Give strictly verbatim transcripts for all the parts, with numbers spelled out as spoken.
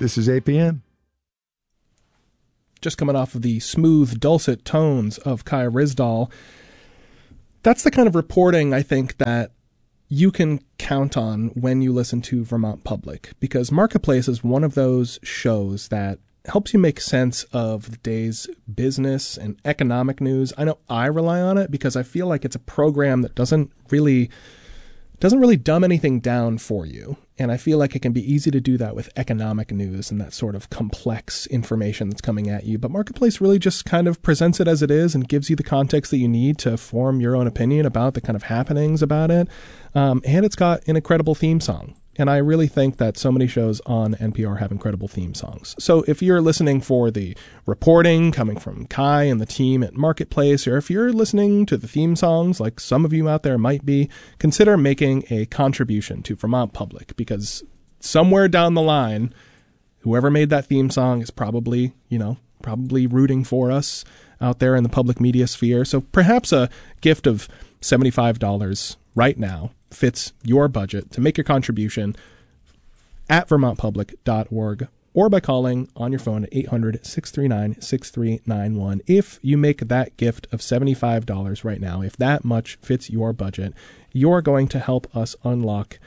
This is A P M. Just coming off of the smooth, dulcet tones of Kai Ryssdal. That's the kind of reporting, I think, that you can count on when you listen to Vermont Public, because Marketplace is one of those shows that helps you make sense of the day's business and economic news. I know I rely on it because I feel like it's a program that doesn't really doesn't really dumb anything down for you. And I feel like it can be easy to do that with economic news and that sort of complex information that's coming at you. But Marketplace really just kind of presents it as it is and gives you the context that you need to form your own opinion about the kind of happenings about it. Um, and it's got an incredible theme song. And I really think that so many shows on N P R have incredible theme songs. So if you're listening for the reporting coming from Kai and the team at Marketplace, or if you're listening to the theme songs like some of you out there might be, consider making a contribution to Vermont Public, because somewhere down the line, whoever made that theme song is probably, you know, probably rooting for us out there in the public media sphere. So perhaps a gift of seventy-five dollars right now fits your budget to make your contribution at vermont public dot org or by calling on your phone at eight hundred, six three nine, six three nine one. If you make that gift of seventy-five dollars right now, if that much fits your budget, you're going to help us unlock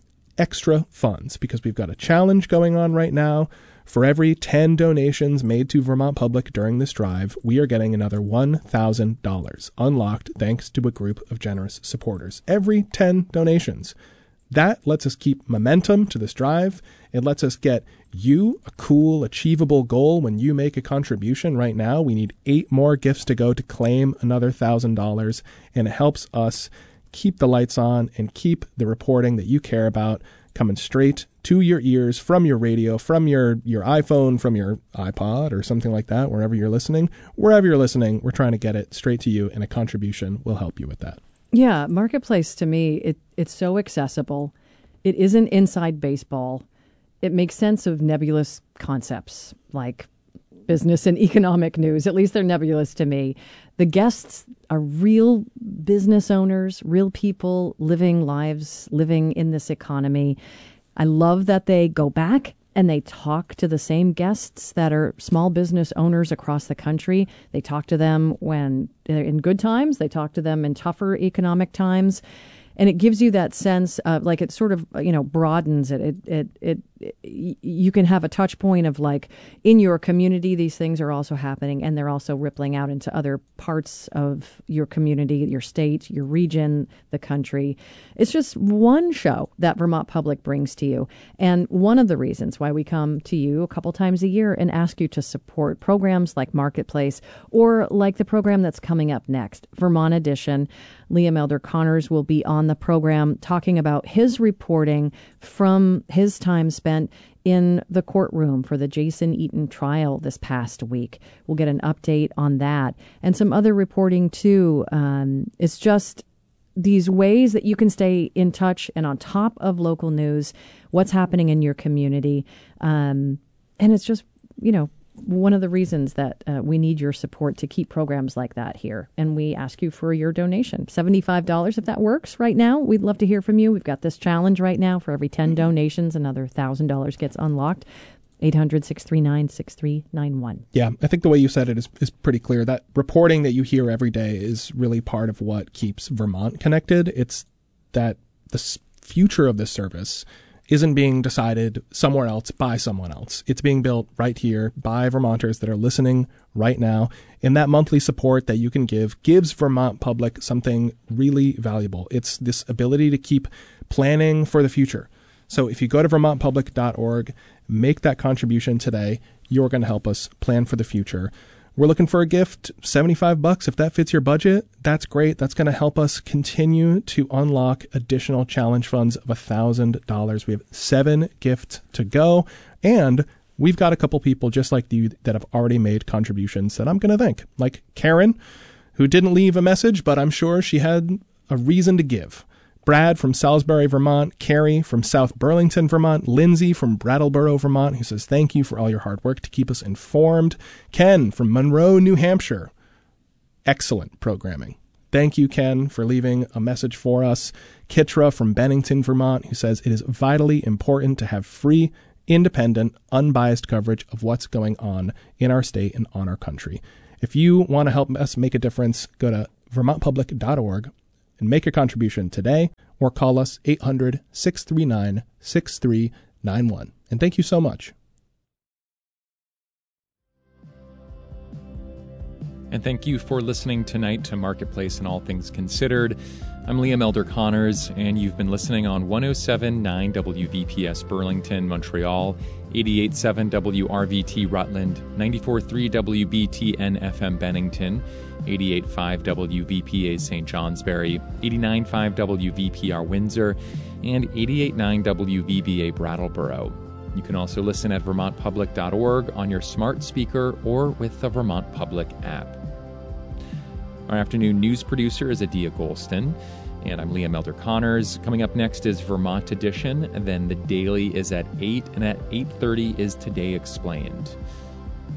extra funds, because we've got a challenge going on right now. For every ten donations made to Vermont Public during this drive, we are getting another one thousand dollars unlocked thanks to a group of generous supporters. Every ten donations. That lets us keep momentum to this drive. It lets us get you a cool, achievable goal when you make a contribution right now. We need eight more gifts to go to claim another one thousand dollars, and it helps us keep the lights on and keep the reporting that you care about coming straight to your ears from your radio, from your, your iPhone, from your iPod or something like that, wherever you're listening. Wherever you're listening, we're trying to get it straight to you, and a contribution will help you with that. Yeah, Marketplace, to me, it it's so accessible. It isn't inside baseball. It makes sense of nebulous concepts like business and economic news. At least they're nebulous to me. The guests are real business owners, real people living lives, living in this economy. I love that they go back and they talk to the same guests that are small business owners across the country. They talk to them when they're in good times. They talk to them in tougher economic times. And it gives you that sense of, like, it sort of, you know, broadens it. It, it, it, it, you can have a touch point of, like, in your community, these things are also happening, and they're also rippling out into other parts of your community, your state, your region, the country. It's just one show that Vermont Public brings to you. And one of the reasons why we come to you a couple times a year and ask you to support programs like Marketplace, or like the program that's coming up next, Vermont Edition. Liam Elder Connors will be on the program talking about his reporting from his time spent in the courtroom for the Jason Eaton trial this past week. We'll get an update on that and some other reporting too. Um, it's just these ways that you can stay in touch and on top of local news, what's happening in your community. Um, and it's just, you know, one of the reasons that uh, we need your support to keep programs like that here. And we ask you for your donation. seventy-five dollars if that works right now. We'd love to hear from you. We've got this challenge right now. For every ten donations, another one thousand dollars gets unlocked. eight hundred, six three nine, six three nine one. Yeah, I think the way you said it is, is pretty clear. That reporting that you hear every day is really part of what keeps Vermont connected. It's that the future of this service isn't being decided somewhere else by someone else. It's being built right here by Vermonters that are listening right now. And that monthly support that you can give gives Vermont Public something really valuable. It's this ability to keep planning for the future. So if you go to vermont public dot org, make that contribution today, you're going to help us plan for the future. We're looking for a gift, seventy-five bucks. If that fits your budget, that's great. That's going to help us continue to unlock additional challenge funds of one thousand dollars. We have seven gifts to go, and we've got a couple people just like you that have already made contributions that I'm going to thank, like Karen, who didn't leave a message, but I'm sure she had a reason to give. Brad from Salisbury, Vermont, Carrie from South Burlington, Vermont, Lindsay from Brattleboro, Vermont, who says thank you for all your hard work to keep us informed, Ken from Monroe, New Hampshire. Excellent programming. Thank you, Ken, for leaving a message for us. Kitra from Bennington, Vermont, who says it is vitally important to have free independent, unbiased coverage of what's going on in our state and on our country. If you want to help us make a difference, go to vermont public dot org and make your contribution today, or call us eight hundred, six three nine, six three nine one. And thank you so much. And thank you for listening tonight to Marketplace and All Things Considered. I'm Liam Elder Connors, and you've been listening on one oh seven point nine W V P S Burlington, Montreal, eighty-eight point seven W R V T Rutland, ninety-four point three W B T N F M Bennington, eighty-eight point five W V P A Saint Johnsbury, eighty-nine point five W V P R Windsor, and eighty-eight point nine W V B A Brattleboro. You can also listen at vermont public dot org on your smart speaker or with the Vermont Public app. Our afternoon news producer is Adia Golston, and I'm Liam Elder Connors. Coming up next is Vermont Edition, and then the Daily is at eight, and at eight thirty is Today Explained.